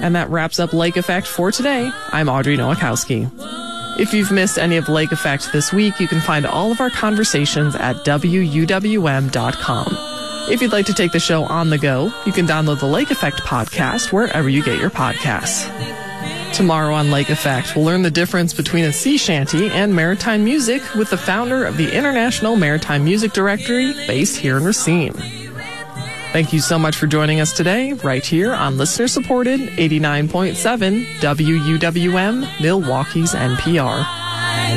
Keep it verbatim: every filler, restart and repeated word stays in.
And that wraps up Lake Effect for today. I'm Audrey Nowakowski. If you've missed any of Lake Effect this week, you can find all of our conversations at W U W M dot com. If you'd like to take the show on the go, you can download the Lake Effect podcast wherever you get your podcasts. Tomorrow on Lake Effect, we'll learn the difference between a sea shanty and maritime music with the founder of the International Maritime Music Directory based here in Racine. Thank you so much for joining us today, right here on listener-supported eighty-nine point seven W U W M, Milwaukee's N P R.